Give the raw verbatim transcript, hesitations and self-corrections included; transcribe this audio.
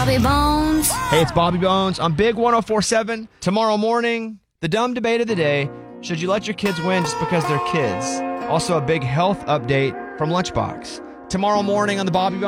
Bobby Bones. Hey, it's Bobby Bones on Big one oh four seven. Tomorrow morning, the dumb debate of the day. Should you let your kids win just because they're kids? Also, a big health update from Lunchbox. Tomorrow morning on the Bobby Bones